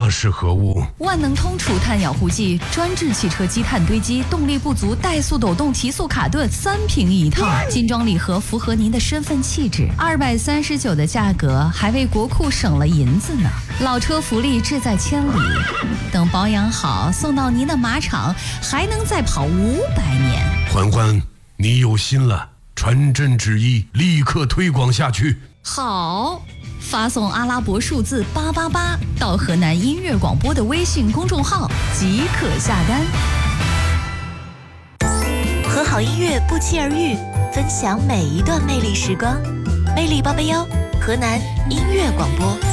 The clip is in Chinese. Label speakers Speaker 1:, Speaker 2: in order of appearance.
Speaker 1: 那是何物？
Speaker 2: 万能通除碳养护剂，专治汽车积碳堆积、动力不足、怠速抖动、提速卡顿，3瓶一套，精装礼盒，符合您的身份气质。239的价格，还为国库省了银子呢。老车福利志在千里，等保养好，送到您的马场，还能再跑500年。
Speaker 1: 欢欢，你有心了，传朕旨意，立刻推广下去。
Speaker 2: 好，发送阿拉伯数字888到河南音乐广播的微信公众号即可下单。
Speaker 3: 和好音乐不期而遇，分享每一段魅力时光。魅力881，河南音乐广播。